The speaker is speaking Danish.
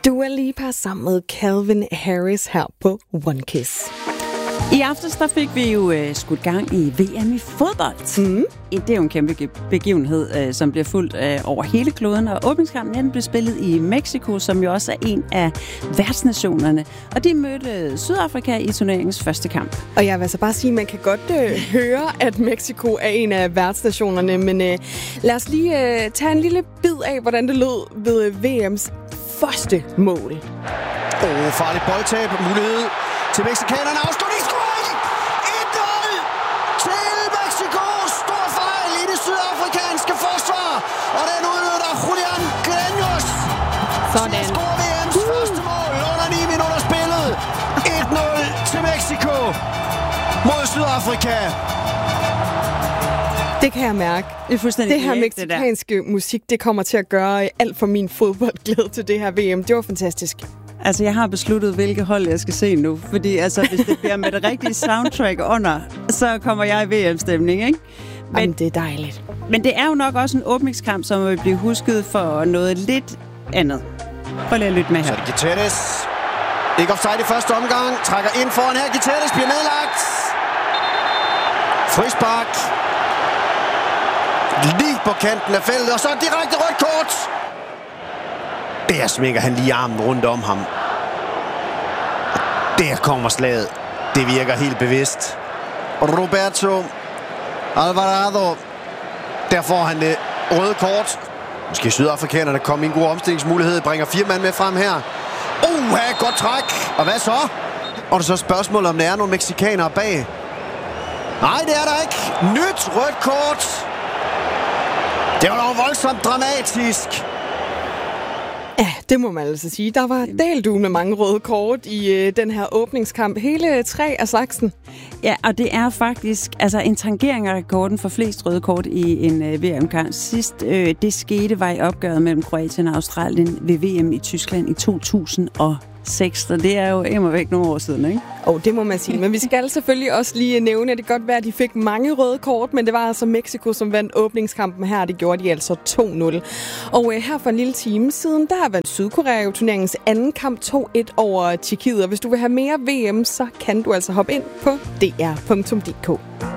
Dua Lipa sammen med Calvin Harris her på One Kiss. I aftes der fik vi jo skudt gang i VM i fodbold. Det er jo en kæmpe begivenhed, som bliver fulgt over hele kloden. Og åbningskampen den blev spillet i Mexico, som jo også er en af værtsnationerne. Og de mødte Sydafrika i turneringens første kamp. Og jeg vil altså bare sige, at man kan godt høre, at Mexico er en af værtsnationerne. Men lad os lige tage en lille bid af, hvordan det lød ved VM's første mål. Farligt boldtab. Mulighed til mexikanerne. Afslutningsscoring! 1-0 til Mexico. Stor fejl i det sydafrikanske forsvar. Og den udnytter Julian Greños. Sådan. Scorer VM's første mål under 9 minutter spillet. 1-0 til Mexico mod Sydafrika. Det kan jeg mærke. Det er fuldstændig det her direkt, mexikanske musik, det kommer til at gøre alt for min fodboldglæde til det her VM. Det var fantastisk. Altså, jeg har besluttet, hvilket hold jeg skal se nu. Fordi altså, hvis det bliver med det rigtige soundtrack under, så kommer jeg i VM-stemning, ikke? Men det er dejligt. Men det er jo nok også en åbningskamp, som vil blive husket for noget lidt andet. Prøv lige at lytte med her. Så er det Guterres. Ikke offside i første omgang. Trækker ind foran her. Guterres bliver nedlagt. Frispark. Lige på kanten af feltet. Og så direkte rødt kort. Der smækker han lige armen rundt om ham. Der kommer slaget. Det virker helt bevidst. Roberto Alvarado. Der får han det røde kort. Måske sydafrikanerne kommer i en god omstillingsmulighed. Bringer 4 mand med frem her. Godt træk. Og hvad så? Og det så spørgsmålet, om der er nogle mexikanere bag. Nej, det er der ikke. Nyt rødt kort. Det var dog voldsomt dramatisk. Ja, det må man altså sige. Der var delt med mange røde kort i den her åbningskamp. Hele 3 af slagsen. Ja, og det er faktisk en tangering af rekorden for flest røde kort i en VM-kamp. Sidst det skete var i opgøret mellem Kroatien og Australien ved VM i Tyskland i 2006. Og det er jo immervæk nogle år siden, ikke? Det må man sige. Men vi skal selvfølgelig også lige nævne, at det godt være, at de fik mange røde kort, men det var altså Mexico, som vandt åbningskampen her. Det gjorde de altså 2-0. Og her for en lille time siden, der vandt Sydkorea jo turneringens anden kamp 2-1 over Tjekkiet. Og hvis du vil have mere VM, så kan du altså hoppe ind på dr.dk.